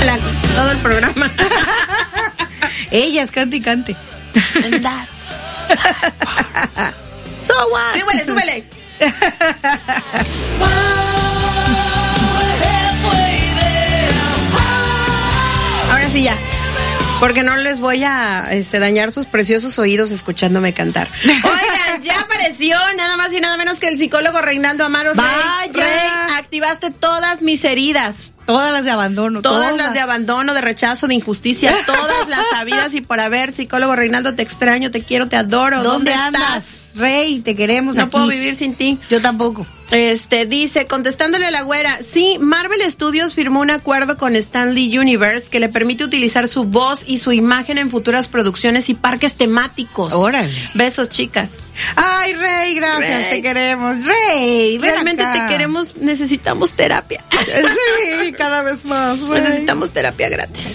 todo el programa. Ellas, cante y cante. And that's... So what? Súbele. Ahora sí ya. Porque no les voy a dañar sus preciosos oídos escuchándome cantar. Oigan, ya apareció nada más y nada menos que el psicólogo Reinaldo Amaro. Rey, activaste todas mis heridas. Todas las de abandono. Todas las de abandono, de rechazo, de injusticia, todas las sabidas y por haber. Psicólogo Reinaldo, te extraño, te quiero, te adoro. ¿Dónde andas? Rey, te queremos No aquí. puedo vivir sin ti. Yo tampoco. Dice, contestándole a la güera, sí, Marvel Studios firmó un acuerdo con Stanley Universe que le permite utilizar su voz y su imagen en futuras producciones y parques temáticos. Órale. Besos, chicas. Ay, Rey, gracias, Rey. te queremos. Rey, ven Realmente acá. te queremos, necesitamos terapia. Sí, cada vez más, Rey. Necesitamos terapia gratis.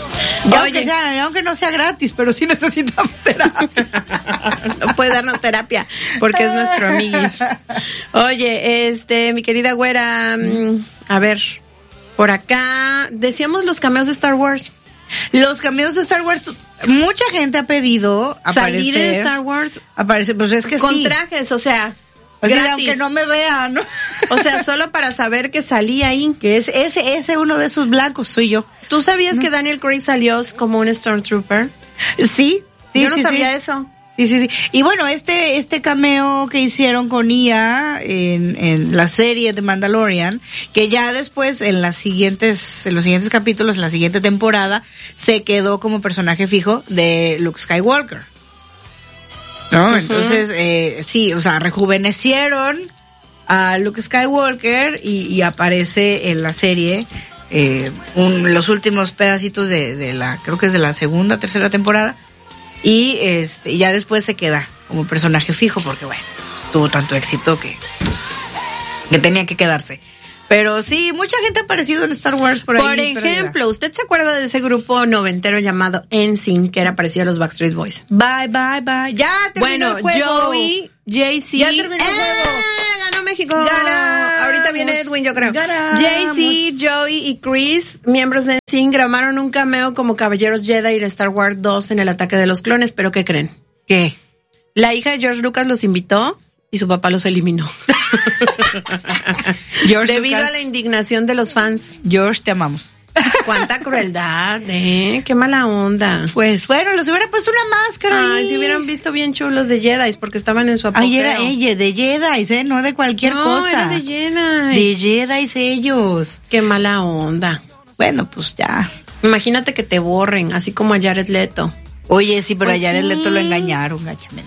Aunque no sea gratis, pero sí necesitamos terapia. No puede darnos terapia porque es nuestro amiguis. Oye, mi querida güera, a ver, por acá decíamos los cameos de Star Wars. Los cameos de Star Wars, mucha gente ha pedido salir en Star Wars. Aparece, pues es que con sí. trajes, o sea, aunque no me vean, ¿no? O sea, solo para saber que salí ahí. Que es ese uno de esos blancos soy yo. ¿Tú sabías que Daniel Craig salió como un Stormtrooper? Sí. Yo no sabía eso. Sí. Y bueno, este cameo que hicieron con Ia en la serie de Mandalorian, que ya después en los siguientes capítulos, en la siguiente temporada, se quedó como personaje fijo de Luke Skywalker. ¿No? Entonces, sí, o sea, rejuvenecieron a Luke Skywalker y aparece en la serie los últimos pedacitos de la, creo que es de la segunda, tercera temporada, y ya después se queda como personaje fijo porque bueno, tuvo tanto éxito que tenía que quedarse. Pero sí, mucha gente ha aparecido en Star Wars por ahí. Por ejemplo, ¿usted se acuerda de ese grupo noventero llamado NSYNC que era parecido a los Backstreet Boys? Bye. Ya terminó el juego. Joey, Jay-Z. Ya terminó el juego. Ganó México. Ganamos. Ahorita viene Edwin, yo creo. Ganamos. Jay-Z, Joey y Chris, miembros de NSYNC, grabaron un cameo como Caballeros Jedi en Star Wars 2 en el ataque de los clones, pero ¿qué creen? ¿Qué? La hija de George Lucas los invitó y su papá los eliminó. Debido a la indignación de los fans. George, te amamos. Cuánta crueldad, qué mala onda. Pues bueno, los hubiera puesto una máscara. Ay, si hubieran visto bien chulos de Jedi porque estaban en su apogeo. Ay, era ella, de Jedi, no de cualquier cosa. No, era de Jedi. De Jedi ellos. Qué mala onda. Bueno, pues ya. Imagínate que te borren, así como a Jared Leto. Oye, sí, pero pues a Jared sí. Leto lo engañaron, gachamente.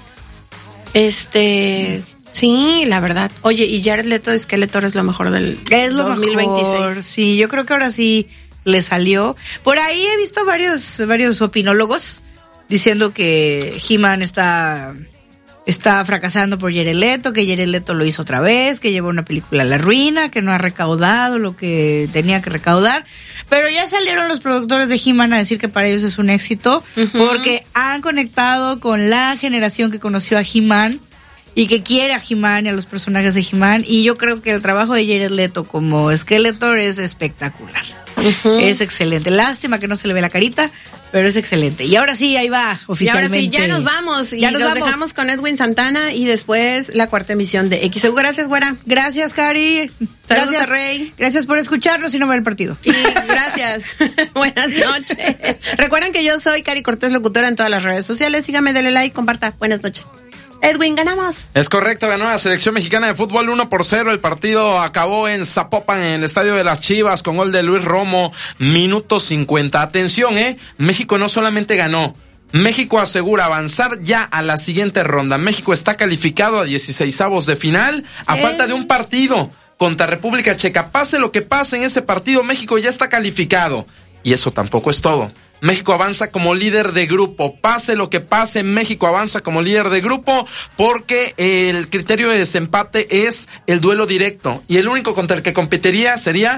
Sí, la verdad. Oye, y Jared Leto, Skeletor es lo mejor del 2026. Mejor, sí, yo creo que ahora sí le salió. Por ahí he visto varios opinólogos diciendo que He-Man está fracasando por Jared Leto, que Jared Leto lo hizo otra vez, que llevó una película a la ruina, que no ha recaudado lo que tenía que recaudar. Pero ya salieron los productores de He-Man a decir que para ellos es un éxito, porque han conectado con la generación que conoció a He-Man y que quiere a He-Man y a los personajes de He-Man, y yo creo que el trabajo de Jared Leto como Skeletor es espectacular. Es excelente. Lástima que no se le ve la carita, pero es excelente. Y ahora sí, ahí va oficialmente. Y ahora sí, ya nos vamos. Y nos dejamos con Edwin Santana y después la cuarta emisión de XEU. Gracias, güera. Gracias, Cari. Saludos a Rey. Gracias por escucharnos y no ver el partido. Y gracias. Buenas noches. Recuerden que yo soy Cari Cortés, locutora en todas las redes sociales. Sígame, dele like, comparta. Buenas noches. Edwin, ganamos. Es correcto, ganó la selección mexicana de fútbol 1-0. El partido acabó en Zapopan, en el estadio de las Chivas, con gol de Luis Romo, minuto 50. Atención, México no solamente ganó, México asegura avanzar ya a la siguiente ronda. México está calificado a 16avos de final, a falta de un partido contra República Checa. Pase lo que pase en ese partido, México ya está calificado. Y eso tampoco es todo. México avanza como líder de grupo. Pase lo que pase, México avanza como líder de grupo porque el criterio de desempate es el duelo directo. Y el único contra el que competiría sería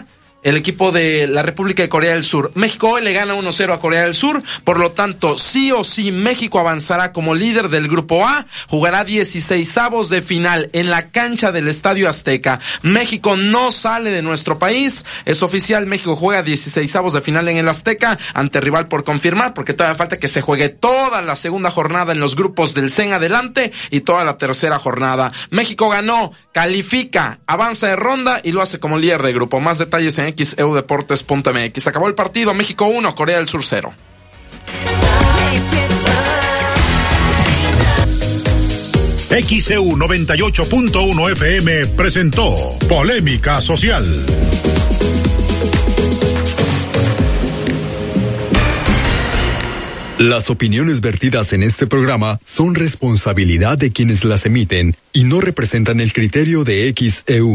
el equipo de la República de Corea del Sur. México hoy le gana 1-0 a Corea del Sur, por lo tanto, sí o sí, México avanzará como líder del Grupo A, jugará 16avos de final en la cancha del Estadio Azteca. México no sale de nuestro país, es oficial, México juega 16avos de final en el Azteca, ante rival por confirmar, porque todavía falta que se juegue toda la segunda jornada en los grupos del C en adelante y toda la tercera jornada. México ganó, califica, avanza de ronda y lo hace como líder de grupo. Más detalles en xeudeportes.mx. Acabó el partido, México 1, Corea del Sur 0. XEU 98.1 FM presentó Polémica Social. Las opiniones vertidas en este programa son responsabilidad de quienes las emiten y no representan el criterio de XEU.